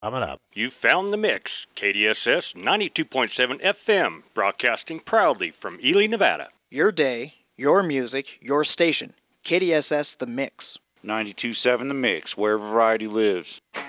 Coming up. You found the mix. KDSS 92.7 FM, broadcasting proudly from Ely, Nevada. Your day, your music, your station. KDSS The Mix. 92.7 The Mix, where variety lives.